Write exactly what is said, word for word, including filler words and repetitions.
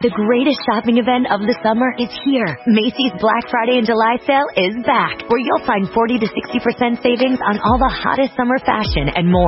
The greatest shopping event of the summer is here. Macy's Black Friday and July sale is back, where you'll find forty to sixty percent savings on all the hottest summer fashion and more.